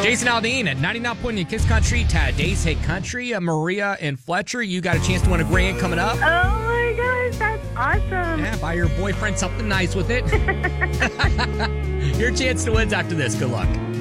Jason Aldean at 99.9 Kiss Country, Today's Hit Country. Maria and Fletcher, you got a chance to win a grand coming up. Oh my gosh, that's awesome. Yeah, buy your boyfriend something nice with it. Your chance to win's after this. Good luck.